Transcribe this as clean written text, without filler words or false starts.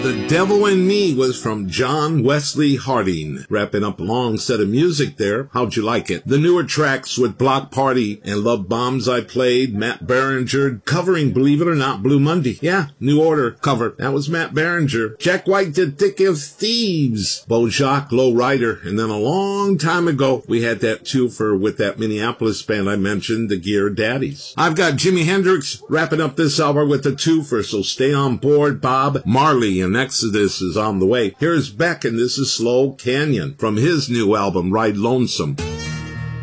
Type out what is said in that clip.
The Devil in Me was from John Wesley Harding. Wrapping up a long set of music there. How'd you like it? The newer tracks with Block Party and Love Bombs I played. Matt Berringer covering, believe it or not, Blue Monday. Yeah, New Order cover. That was Matt Berringer. Jack White did Thick as Thieves. Bojack, Low Rider. And then a long time ago, we had that twofer with that Minneapolis band I mentioned, the Gear Daddies. I've got Jimi Hendrix wrapping up this hour with a twofer, so stay on board. Bob Marley and Exodus is on the way. Here's Beck, and this is Slow Canyon from his new album, Ride Lonesome.